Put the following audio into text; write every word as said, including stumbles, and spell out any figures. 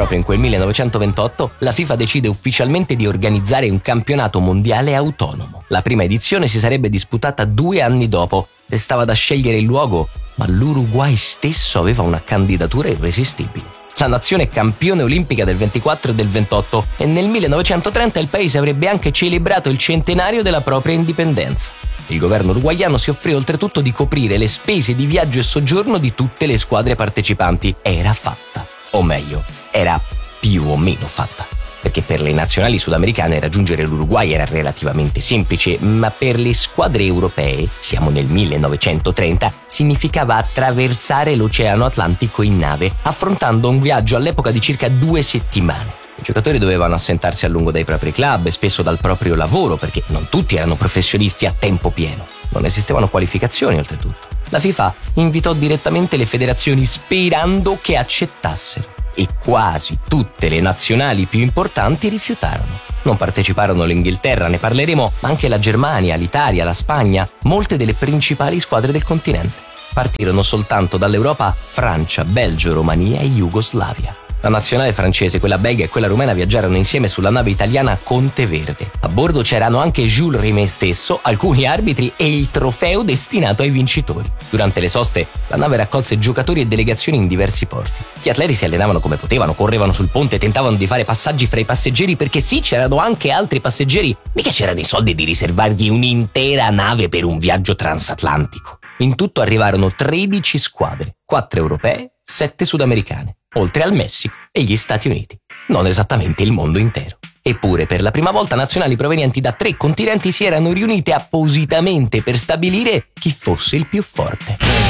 Proprio in quel millenovecentoventotto la FIFA decide ufficialmente di organizzare un campionato mondiale autonomo. La prima edizione si sarebbe disputata due anni dopo. Restava da scegliere il luogo, ma l'Uruguay stesso aveva una candidatura irresistibile. La nazione campione olimpica del ventiquattro e del ventotto, e nel millenovecentotrenta il paese avrebbe anche celebrato il centenario della propria indipendenza. Il governo uruguaiano si offrì oltretutto di coprire le spese di viaggio e soggiorno di tutte le squadre partecipanti. Era fatta. O meglio, era più o meno fatta. Perché per le nazionali sudamericane raggiungere l'Uruguay era relativamente semplice, ma per le squadre europee, siamo nel millenovecentotrenta, significava attraversare l'Oceano Atlantico in nave, affrontando un viaggio all'epoca di circa due settimane. I giocatori dovevano assentarsi a lungo dai propri club e spesso dal proprio lavoro, perché non tutti erano professionisti a tempo pieno. Non esistevano qualificazioni, oltretutto. La FIFA invitò direttamente le federazioni sperando che accettassero. E quasi tutte le nazionali più importanti rifiutarono. Non parteciparono l'Inghilterra, ne parleremo, ma anche la Germania, l'Italia, la Spagna, molte delle principali squadre del continente. Partirono soltanto dall'Europa Francia, Belgio, Romania e Jugoslavia. La nazionale francese, quella belga e quella rumena viaggiarono insieme sulla nave italiana Conte Verde. A bordo c'erano anche Jules Rimet stesso, alcuni arbitri e il trofeo destinato ai vincitori. Durante le soste, la nave raccolse giocatori e delegazioni in diversi porti. Gli atleti si allenavano come potevano, correvano sul ponte, tentavano di fare passaggi fra i passeggeri perché sì, c'erano anche altri passeggeri. Mica c'erano i soldi di riservargli un'intera nave per un viaggio transatlantico. In tutto arrivarono tredici squadre, quattro europee, sette sudamericane, oltre al Messico e gli Stati Uniti. Non esattamente il mondo intero. Eppure, per la prima volta nazionali provenienti da tre continenti si erano riunite appositamente per stabilire chi fosse il più forte.